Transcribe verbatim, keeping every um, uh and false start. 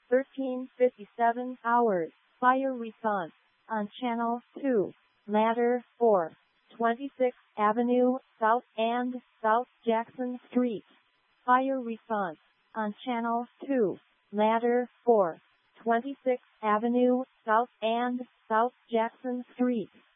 thirteen fifty-seven hours. Fire response on Channel two. Ladder four. twenty-sixth Avenue, South and South Jackson Street. Fire response on Channel two. Ladder four. twenty-sixth Avenue, South and South Jackson Street.